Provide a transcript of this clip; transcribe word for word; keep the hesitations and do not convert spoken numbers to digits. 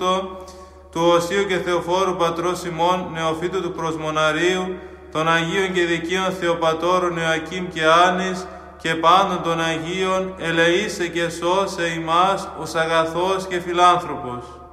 του Οσίου και Θεοφόρου Πατρός ημών, νεοφύτου του Προσμοναρίου, των Αγίων και Δικαίων Θεοπατώρων Ιωακήμ και Άννης, και πάντων των Αγίων, ελεήσε και σώσε ημάς ως αγαθός και φιλάνθρωπος.